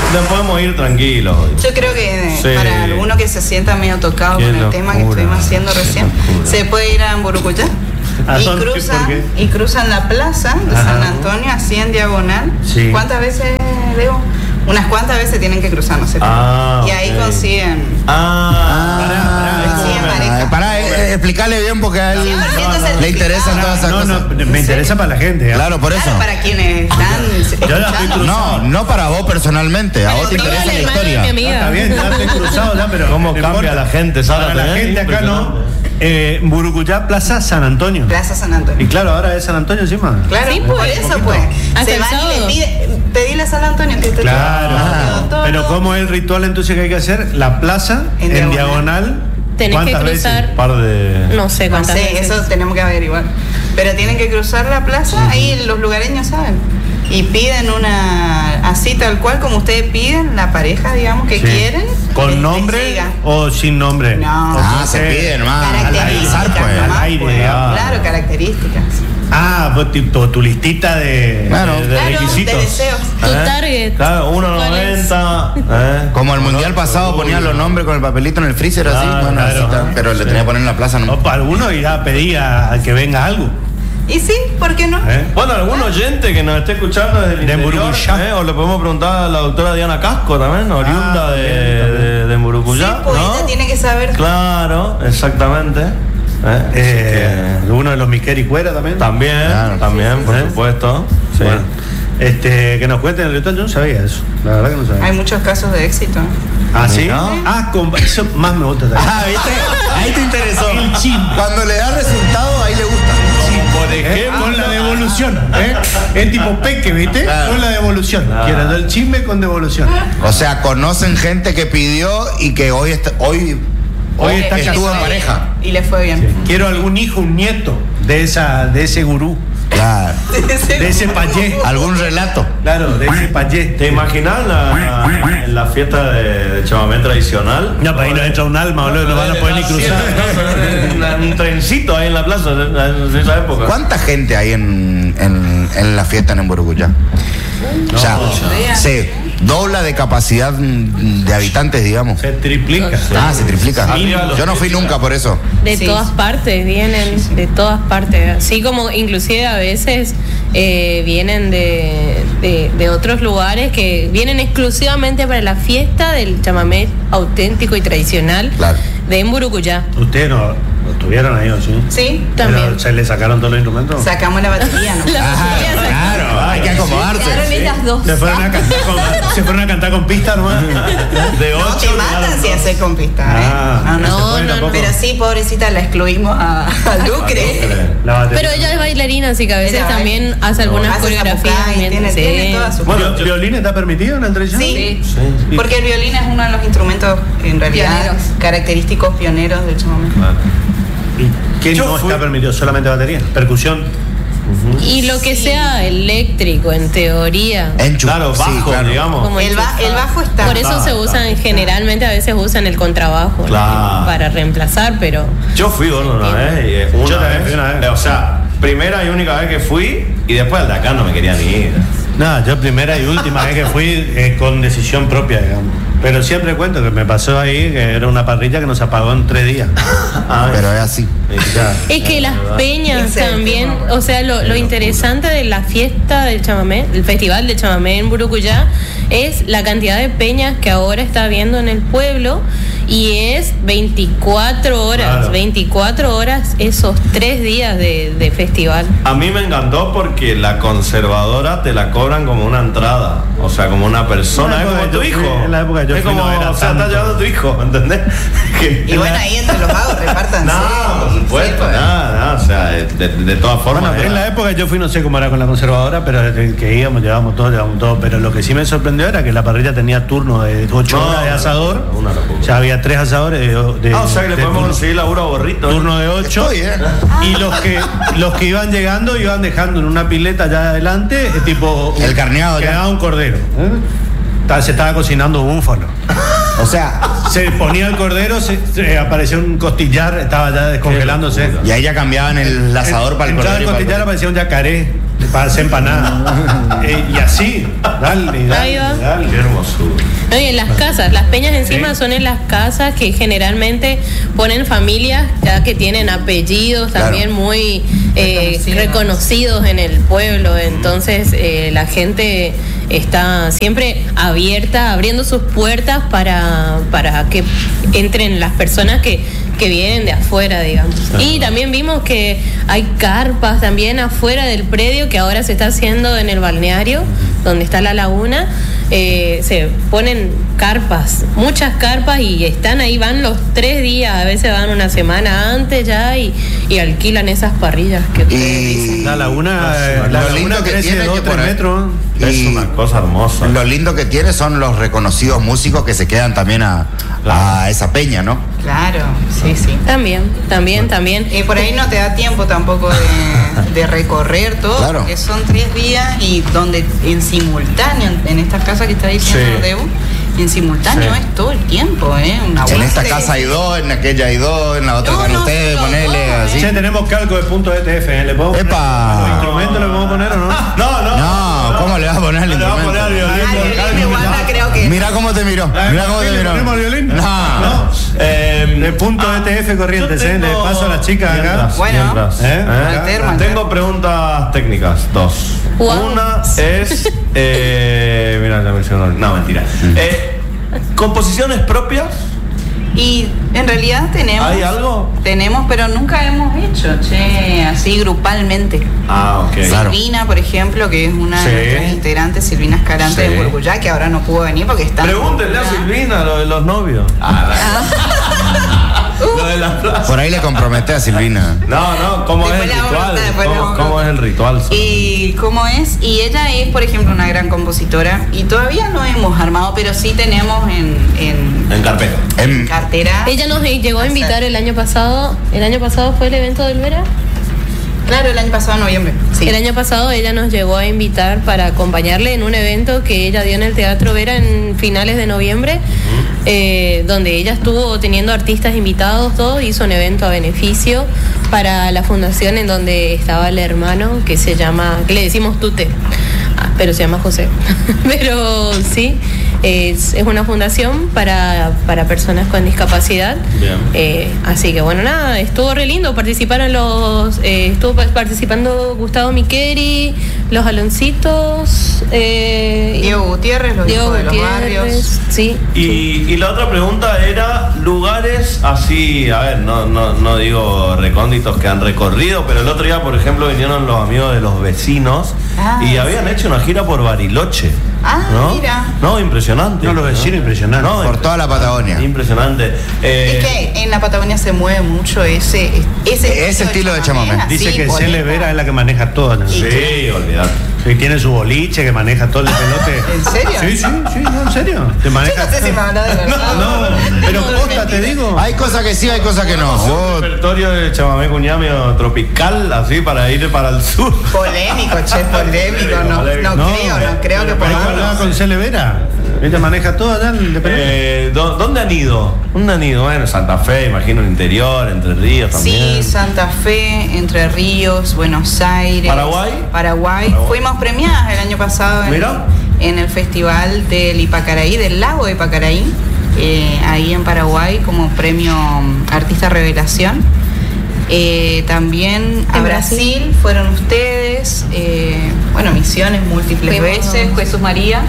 nos podemos ir tranquilos. Yo creo que para alguno que se sienta medio tocado con el tema que estuvimos haciendo recién, se puede ir a Mburucuyá. Y cruzan la plaza de San Antonio así en diagonal. Sí. ¿Cuántas veces, Leo? Unas cuantas veces tienen que cruzar, no sé. Y ahí consiguen. Pará, explicarle bien porque a él le interesan todas esas cosas. Me interesa para la gente. Claro, por eso. Claro, para quienes están. No para vos personalmente. A vos te interesa la historia. Está bien, ya estoy cruzado, pero ¿cómo cambia la gente? Para la gente acá no. Mburucuyá, Plaza San Antonio. Plaza San Antonio. Y claro, ahora es San Antonio encima. Claro, sí, por eso pues. Se van y le pedile a San Antonio que te pero ¿cómo es el ritual entonces que hay que hacer? La plaza en diagonal. Tenés que cruzar. No sé cuántas veces. Eso tenemos que averiguar. Pero tienen que cruzar la plaza, ahí los lugareños saben. Y piden así tal cual como ustedes piden, la pareja, digamos, que quieren. ¿Con nombre o sin nombre? No. Se piden más. Características. Al aire, claro, características. Pues tipo tu listita de requisitos. De deseos. Tu target. Claro, 1.90. Como el mundial pasado ponían los nombres con el papelito en el freezer así. Pero le tenía que poner en la plaza. No, para algunos irá a pedir a que venga algo. Y sí, ¿por qué no? Bueno, algún oyente que nos esté escuchando desde el interior, o le podemos preguntar a la doctora Diana Casco también, oriunda de Mburucuyá. Sí, pues ella tiene que saber. Claro, exactamente. Uno de los Miquel y Cuera también. También, por supuesto. Sí. Bueno, que nos cuenten el ritual, yo no sabía eso. La verdad que no sabía. Hay muchos casos de éxito. ¿Sí? Eso más me gusta también. ¿Viste? Ahí te interesó. El chin. Cuando le da resultado, ahí le gusta. Por ejemplo, con la devolución. Es tipo peque, ¿viste? Claro. Con la devolución. Quiero el chisme con devolución. O sea, conocen gente que pidió y que hoy estuvo en pareja. Y le fue bien. Sí. Quiero algún hijo, un nieto de ese gurú. Claro. De ese payé. Algún relato. Claro, de ese payé. ¿Te imaginas en la fiesta de chamamé tradicional? No, para ahí no entra un alma, boludo, no van a poder ni cruzar. Un trencito ahí en la plaza en esa época. ¿Cuánta gente hay en la fiesta en Mburucuyá? Se dobla de capacidad de habitantes, digamos. Se triplica. Se triplica. Yo no fui nunca por eso. De todas partes vienen, de todas partes. Así como inclusive a veces vienen de otros lugares que vienen exclusivamente para la fiesta del chamamé auténtico y tradicional de Mburucuyá. ¿Ustedes no estuvieron ahí o sí? Sí, también. ¿Pero se le sacaron todos los instrumentos? Sacamos la batería, ¿no? Claro, hay que acomodarse. Estas dos. Se fueron a cantar con pista, ¿no? De 8. No te matan si haces con pista, No. Pero sí, pobrecita, la excluimos a Lucre. Pero ella es bailarina, así que a veces también hace algunas coreografías. Tiene todas sus Bueno, ¿el violín está permitido en el tradición? Sí, porque el violín es uno de los instrumentos, en realidad, característicos pioneros del chamamé. ¿Y qué no está permitido? ¿Solamente batería? ¿Percusión? Y lo que sea eléctrico, en teoría. Claro, bajo, digamos. El bajo está. Por eso se usan, generalmente a veces usan el contrabajo para reemplazar, pero... Yo fui una vez. Yo también fui una vez. O sea, primera y única vez que fui, y después al de acá no me querían ir. No, yo primera y última vez que fui con decisión propia, digamos. Pero siempre cuento que me pasó ahí que era una parrilla que nos apagó en 3 días. Pero es así. Es que las peñas también, o sea, lo interesante de la fiesta del chamamé, el festival del chamamé en Mburucuyá, es la cantidad de peñas que ahora está habiendo en el pueblo, y es 24 horas, 24 horas esos 3 días de festival. A mí me encantó porque la conservadora te la cobran como una entrada, o sea, como una persona, es como tu hijo. En la época yo es como, o sea, está llevando a tu hijo, ¿entendés? Y bueno, ahí entre los vagos repartan. No, por supuesto, nada, o sea, de todas formas. Bueno, en la época yo fui, no sé cómo era con la conservadora, pero que íbamos, llevábamos todo, pero lo que sí me sorprendió era que la parrilla tenía turno de 8 horas de asador. Ya había 3 asadores o sea que le podemos conseguir laburo a Borrito. Turno de 8. Y los que iban llegando iban dejando en una pileta allá adelante, tipo el carneado, quedaba un cordero. Se estaba cocinando un búfalo. O sea, se ponía el cordero, se apareció un costillar, estaba ya descongelándose. Y ahí ya cambiaban el asador para el cordero. El costillar aparecía un yacaré. para hacer empanadas. Y así, dale. Qué hermosura. No, y en las casas, las peñas encima son en las casas que generalmente ponen familias ya que tienen apellidos también muy reconocidos en el pueblo. Entonces la gente está siempre abierta, abriendo sus puertas para que entren las personas que vienen de afuera, digamos. Y también vimos que hay carpas también afuera del predio que ahora se está haciendo en el balneario, donde está la laguna. Se ponen carpas, muchas carpas, y están ahí, van los 3 días, a veces van una semana antes ya y alquilan esas parrillas que ustedes dicen. La laguna que crece tiene 2 o 3 metros. Es una cosa hermosa. Lo lindo que tiene son los reconocidos músicos que se quedan también a esa peña, ¿no? Claro, sí. También. Y por ahí no te da tiempo tampoco de recorrer todo, claro. Porque son 3 días y donde en simultáneo, en esta casa que está diciendo Debo, en simultáneo es todo el tiempo, en esta casa hay 2, en aquella hay 2, en la otra con ustedes, ponele así. Che, tenemos calco de punto ETF, ¿le podemos poner los instrumentos, le podemos poner o no? No, ¿cómo le vas a poner el instrumento? Mira cómo te miró. ¿Ponemos el violín? No. De punto ETF Corrientes, le paso a las chicas acá. Bueno, tengo preguntas técnicas, 2. Wow. Una es mira, ya mencionó. No, mentira. ¿Composiciones propias? Y en realidad tenemos. ¿Hay algo? Tenemos, pero nunca hemos hecho, así grupalmente. Ok. Silvina, por ejemplo, que es una de nuestras integrantes, Silvina Escarante de Burguyá, que ahora no pudo venir porque está. Pregúntenle a Silvina lo de los novios. Lo de la plaza. Por ahí le comprometé a Silvina. No, ¿cómo es el ritual? ¿Cómo es el ritual? Y cómo es, y ella es, por ejemplo, una gran compositora, y todavía no hemos armado, pero sí tenemos en carpeta. En cartera. Ella nos llegó a invitar el año pasado. ¿El año pasado fue el evento del Vera? Claro, el año pasado, en noviembre. Sí. El año pasado ella nos llegó a invitar para acompañarle en un evento que ella dio en el Teatro Vera en finales de noviembre, donde ella estuvo teniendo artistas invitados, todo, hizo un evento a beneficio para la fundación en donde estaba el hermano que le decimos Tute, pero se llama José. Pero sí, es una fundación para personas con discapacidad. Así que bueno, nada, estuvo re lindo. Estuvo participando Gustavo Miqueri, los Aloncitos, Diego Gutiérrez, los hijos de los barrios. Sí. Y la otra pregunta era lugares así, a ver, no digo recónditos que han recorrido, pero el otro día, por ejemplo, vinieron los amigos de Los Vecinos y habían hecho una gira por Bariloche. ¿no? Mira. No, impresionante. No, los vecinos, impresionante. No, por toda la Patagonia. Impresionante. Es que en la Patagonia se mueve mucho ese estilo de chamamé. Dice que Cele Vera es la que maneja todo, ¿no? Sí, olvidate. Sí, tiene su boliche que maneja todo el pelote. ¿En serio? Sí, no, en serio. Te maneja. Yo no sé si me habla de verdad. No, pero posta, te digo. Hay cosas que sí, hay cosas que no. Un repertorio de chamamé cuñamio tropical, así para ir para el sur. Polémico, polémico. No creo que podamos. ¿Hablaba con Cele Vera? Ella maneja todo allá de pelote. ¿Dónde han ido? Bueno, Santa Fe, imagino, el interior, Entre Ríos también. Sí, Santa Fe, Entre Ríos, Buenos Aires. ¿Paraguay? Fuimos premiadas el año pasado en el festival del Ipacaraí, del lago de Ipacaraí, ahí en Paraguay, como premio Artista Revelación. También a Brasil fueron ustedes, Misiones múltiples veces, Jesús María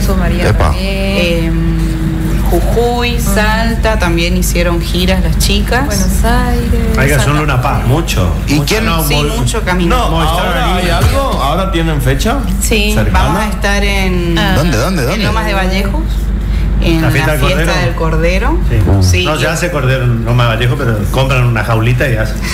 también, Jujuy, Salta, también hicieron giras las chicas. Buenos Aires. Hay que hacer Luna Paz. Mucho. ¿Y quién no? Sí, mucho camino. ¿Ahora hay algo? ¿Ahora tienen fecha? Sí. ¿Cercana? Vamos a estar en ¿Dónde? En Lomas de Vallejos. En la fiesta del Cordero. Sí. No, ya hace Cordero en Lomas de Vallejo, pero compran una jaulita y hacen.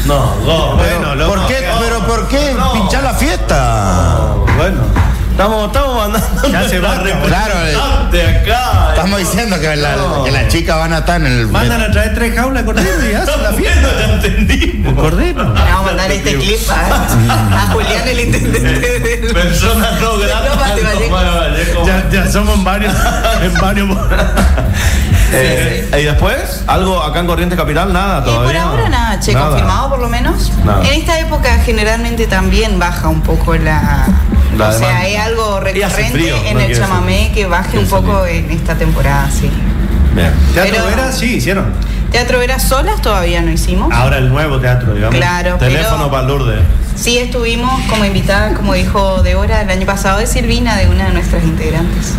¿Por qué pinchar la fiesta? Bueno. Estamos mandando. Ya se va. Claro. Acá. Estamos diciendo que las chicas van a estar en el. Mandan a traer 3 jaulas de cordero y hacen la fiesta. Ya entendí. El cordero. Le vamos a mandar este clip a Julián, el intendente. Personas no gratas. Ya somos en varios. ¿Y después? ¿Algo acá en Corrientes Capital? Nada todavía. Por ahora nada, confirmado por lo menos. Nada. En esta época generalmente también baja un poco la o sea, hay algo recurrente en el chamamé que baje un poco en esta temporada, sí. Bien. ¿Teatro Vera? Sí, hicieron. Teatro Vera solas todavía no hicimos. Ahora el nuevo teatro, digamos. Claro. Teléfono para Lourdes. Sí, estuvimos como invitada, como dijo Débora, el año pasado de Silvina, de una de nuestras integrantes.